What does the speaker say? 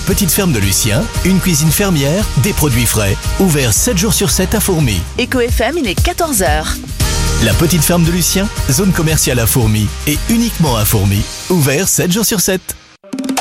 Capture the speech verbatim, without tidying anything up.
petite ferme de Lucien, une cuisine fermière, des produits frais. Ouvert sept jours sur sept à Fourmies. Eco F M, il est quatorze heures. La petite ferme de Lucien, zone commerciale à Fourmies et uniquement à Fourmies. Ouvert sept jours sur sept.